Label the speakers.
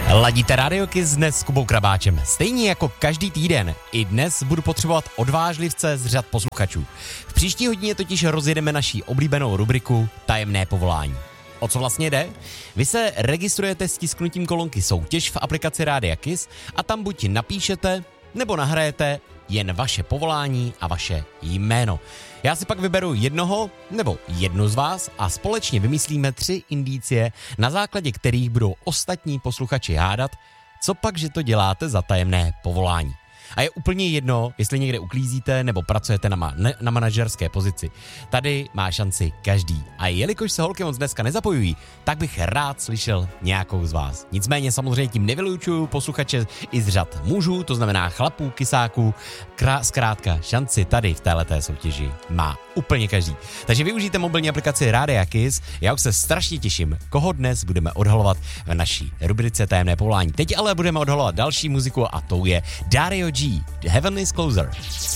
Speaker 1: Ladíte Radio Kiss dnes s Kubou Krabáčem. Stejně jako každý týden, i dnes budu potřebovat odvážlivce z řad posluchačů. V příští hodině totiž rozjedeme naší oblíbenou rubriku Tajemné povolání. O co vlastně jde? Vy se registrujete s tisknutím kolonky soutěž v aplikaci Rádia Kiss a tam buď napíšete, nebo nahrajete jen vaše povolání a vaše jméno. Já si pak vyberu jednoho nebo jednu z vás a společně vymyslíme 3 indicie, na základě kterých budou ostatní posluchači hádat, co pak, že to děláte za tajemné povolání. A je úplně jedno, jestli někde uklízíte nebo pracujete na manažerské pozici. Tady má šanci každý. A jelikož se holky moc dneska nezapojují, tak bych rád slyšel nějakou z vás. Nicméně samozřejmě tím nevylučuju posluchače i z řad mužů, to znamená chlapů, kysáků. Zkrátka šanci tady v téhleté soutěži má úplně každý. Takže využijte mobilní aplikaci Rádia Kiss. Já už se strašně těším, koho dnes budeme odhalovat v naší rubrice Tajemné povolání. Teď ale budeme odhalovat další muziku a tou je Dario G. Heaven is Closer.